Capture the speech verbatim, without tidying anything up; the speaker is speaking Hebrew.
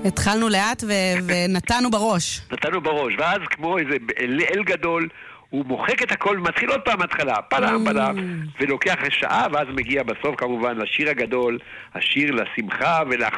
התחלנו לאט ו- ונתנו בראש. נתנו בראש, ואז כמו איזה אל, אל גדול, הוא מוחק את הכל, מתחיל עוד פעם התחלה, פלם פלם, ולוקח שעה, ואז מגיע בסוף כמובן לשיר הגדול, השיר לשמחה ולאחר.